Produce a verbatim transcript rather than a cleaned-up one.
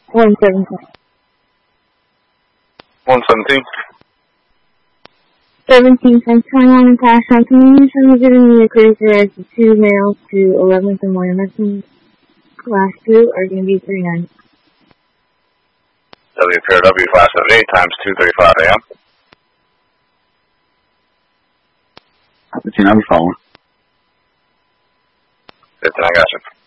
one seventeen. one seventeen. seventeen times twenty-one and cash on convenience and giving me a cruiser as the two mails to eleventh and Moyer Messing class two are going to be three nine. W P R W five seventy-eight times two thirty-five A M. fifteen, I'll be following. fifteen, I got you.